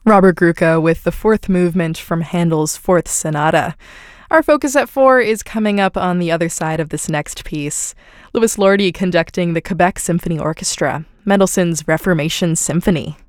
Robert Gruca with the fourth movement from Handel's Fourth Sonata. Our focus at 4 is coming up on the other side of this next piece. Louis Lordy conducting the Quebec Symphony Orchestra, Mendelssohn's Reformation Symphony.